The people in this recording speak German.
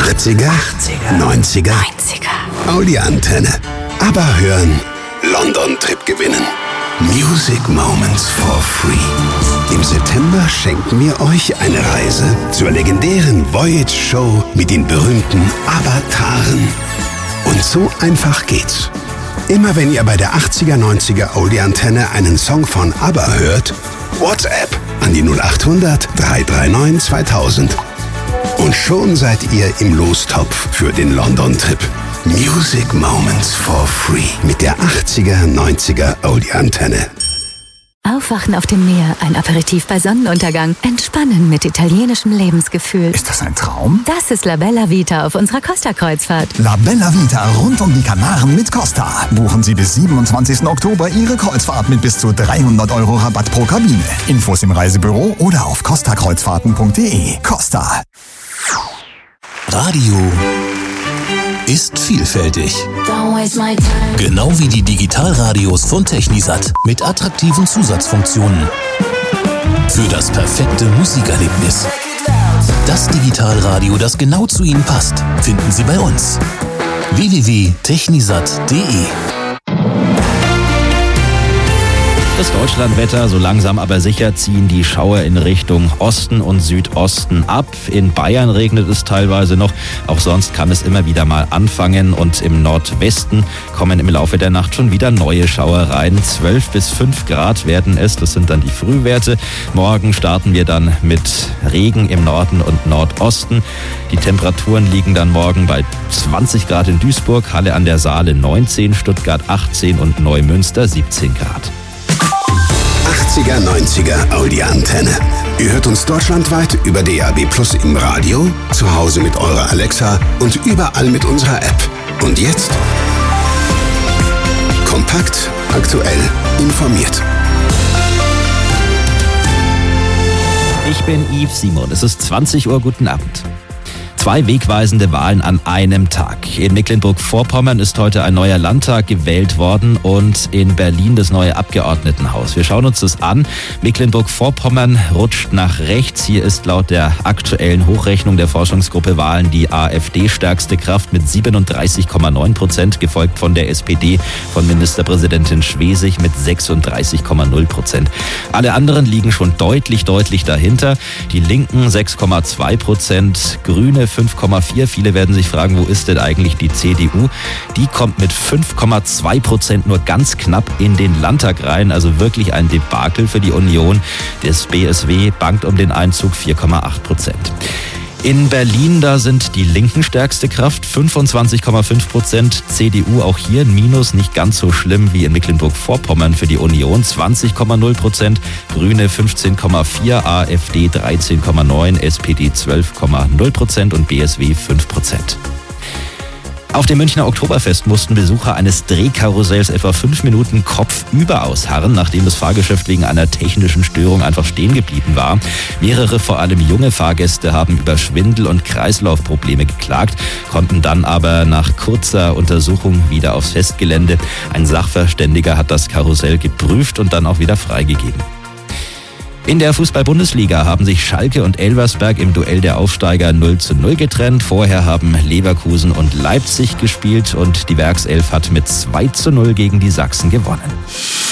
80er, 90er, Audi Antenne. Aber hören, London Trip gewinnen. Music Moments for free. Im September schenken wir euch eine Reise zur legendären Voyage Show mit den berühmten Avataren. Und so einfach geht's. Immer wenn ihr bei der 80er, 90er Audi Antenne einen Song von ABBA hört, WhatsApp an die 0800 339 2000. Und schon seid ihr im Lostopf für den London Trip. Music Moments for free mit der 80er, 90er Audi Antenne. Aufwachen auf dem Meer, ein Aperitif bei Sonnenuntergang, entspannen mit italienischem Lebensgefühl. Ist das ein Traum? Das ist La Bella Vita auf unserer Costa-Kreuzfahrt. La Bella Vita rund um die Kanaren mit Costa. Buchen Sie bis 27. Oktober Ihre Kreuzfahrt mit bis zu 300 € Rabatt pro Kabine. Infos im Reisebüro oder auf costakreuzfahrten.de. Costa. Radio ist vielfältig. Genau wie die Digitalradios von Technisat mit attraktiven Zusatzfunktionen. Für das perfekte Musikerlebnis. Das Digitalradio, das genau zu Ihnen passt, finden Sie bei uns. www.technisat.de. Das Deutschlandwetter, so langsam aber sicher ziehen die Schauer in Richtung Osten und Südosten ab. In Bayern regnet es teilweise noch, auch sonst kann es immer wieder mal anfangen und im Nordwesten kommen im Laufe der Nacht schon wieder neue Schauer rein. 12 bis 5 Grad werden es, das sind dann die Frühwerte. Morgen starten wir dann mit Regen im Norden und Nordosten. Die Temperaturen liegen dann morgen bei 20 Grad in Duisburg, Halle an der Saale 19, Stuttgart 18 und Neumünster 17 Grad. 80er, 90er Audi Antenne. Ihr hört uns deutschlandweit über DAB+ im Radio, zu Hause mit eurer Alexa und überall mit unserer App. Und jetzt? Kompakt, aktuell, informiert. Ich bin Yves Simon, es ist 20 Uhr, guten Abend. 2 wegweisende Wahlen an einem Tag. In Mecklenburg-Vorpommern ist heute ein neuer Landtag gewählt worden und in Berlin das neue Abgeordnetenhaus. Wir schauen uns das an. Mecklenburg-Vorpommern rutscht nach rechts. Hier ist laut der aktuellen Hochrechnung der Forschungsgruppe Wahlen die AfD stärkste Kraft mit 37,9%, gefolgt von der SPD von Ministerpräsidentin Schwesig mit 36,0%. Alle anderen liegen schon deutlich dahinter. Die Linken 6,2%, Grüne 5,4%. Viele werden sich fragen, wo ist denn eigentlich die CDU? Die kommt mit 5,2% nur ganz knapp in den Landtag rein. Also wirklich ein Debakel für die Union. Das BSW bangt um den Einzug 4,8%. In Berlin, da sind die Linken stärkste Kraft, 25,5%, CDU auch hier ein Minus, nicht ganz so schlimm wie in Mecklenburg-Vorpommern für die Union, 20,0%, Grüne 15,4%, AfD 13,9%, SPD 12,0% und BSW 5%. Auf dem Münchner Oktoberfest mussten Besucher eines Drehkarussells etwa 5 Minuten kopfüber ausharren, nachdem das Fahrgeschäft wegen einer technischen Störung einfach stehen geblieben war. Mehrere, vor allem junge Fahrgäste, haben über Schwindel- und Kreislaufprobleme geklagt, konnten dann aber nach kurzer Untersuchung wieder aufs Festgelände. Ein Sachverständiger hat das Karussell geprüft und dann auch wieder freigegeben. In der Fußball-Bundesliga haben sich Schalke und Elversberg im Duell der Aufsteiger 0:0 getrennt. Vorher haben Leverkusen und Leipzig gespielt und die Werkself hat mit 2:0 gegen die Sachsen gewonnen.